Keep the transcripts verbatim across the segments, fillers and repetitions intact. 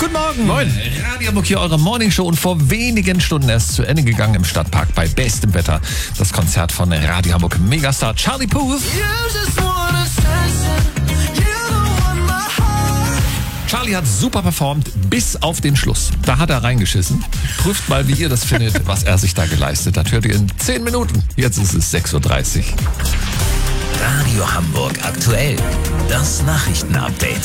Guten Morgen. Moin. Radio Hamburg hier, eure Morningshow, und vor wenigen Stunden erst zu Ende gegangen im Stadtpark bei bestem Wetter. Das Konzert von Radio Hamburg Megastar Charlie Puth. Charlie hat super performt bis auf den Schluss. Da hat er reingeschissen. Prüft mal, wie ihr das findet, was er sich da geleistet hat. Hört ihr in zehn Minuten. Jetzt ist es sechs Uhr dreißig. Radio Hamburg aktuell. Das Nachrichtenupdate.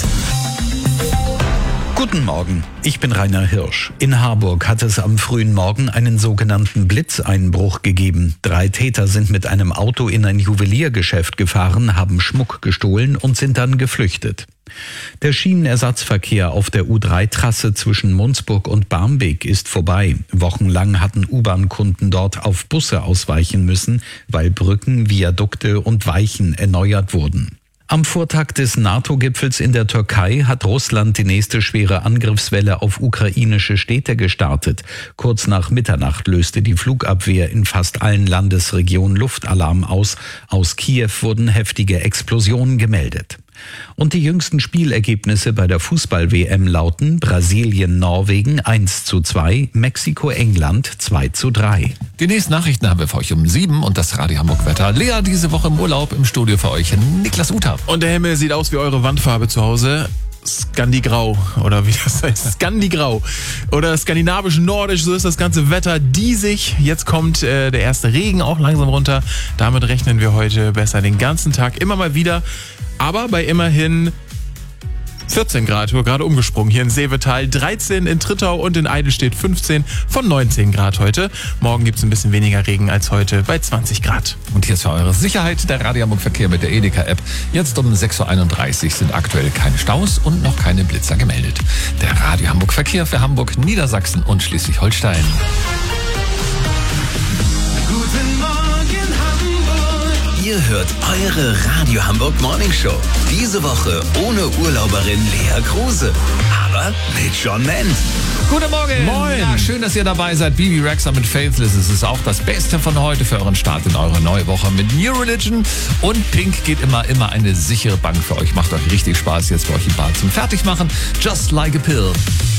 Guten Morgen, ich bin Rainer Hirsch. In Harburg hat es am frühen Morgen einen sogenannten Blitzeinbruch gegeben. Drei Täter sind mit einem Auto in ein Juweliergeschäft gefahren, haben Schmuck gestohlen und sind dann geflüchtet. Der Schienenersatzverkehr auf der U drei Trasse zwischen Munzburg und Barmbek ist vorbei. Wochenlang hatten U-Bahn-Kunden dort auf Busse ausweichen müssen, weil Brücken, Viadukte und Weichen erneuert wurden. Am Vortag des NATO-Gipfels in der Türkei hat Russland die nächste schwere Angriffswelle auf ukrainische Städte gestartet. Kurz nach Mitternacht löste die Flugabwehr in fast allen Landesregionen Luftalarm aus. Aus Kiew wurden heftige Explosionen gemeldet. Und die jüngsten Spielergebnisse bei der Fußball-W M lauten: Brasilien-Norwegen eins zu zwei, Mexiko-England zwei zu drei. Die nächsten Nachrichten haben wir für euch um sieben und das Radio Hamburg Wetter. Lea diese Woche im Urlaub, im Studio für euch Niklas Uta. Und der Himmel sieht aus wie eure Wandfarbe zu Hause. Skandigrau, oder wie das heißt, Skandigrau oder skandinavisch-nordisch, so ist das ganze Wetter diesig. Jetzt kommt äh, der erste Regen auch langsam runter. Damit rechnen wir heute besser den ganzen Tag immer mal wieder. Aber bei immerhin vierzehn Grad, wir gerade umgesprungen, hier in Seevetal, dreizehn in Trittau und in Eidelstedt fünfzehn, von neunzehn Grad heute. Morgen gibt es ein bisschen weniger Regen als heute bei zwanzig Grad. Und hier ist für eure Sicherheit der Radio Hamburg Verkehr mit der Edeka-App. Jetzt um sechs Uhr einunddreißig sind aktuell keine Staus und noch keine Blitzer gemeldet. Der Radio Hamburg Verkehr für Hamburg, Niedersachsen und Schleswig-Holstein. Guten Morgen Hamburg. Ihr hört eure Radio Hamburg Morningshow. Diese Woche ohne Urlauberin Lea Kruse, aber mit John Ment. Guten Morgen. Moin. Ja, schön, dass ihr dabei seid. Bibi Rexha mit Faithless. Es ist auch das Beste von heute für euren Start in eure neue Woche mit New Religion. Und Pink geht immer, immer eine sichere Bank für euch. Macht euch richtig Spaß jetzt bei euch im Bad zum Fertigmachen. Just like a pill.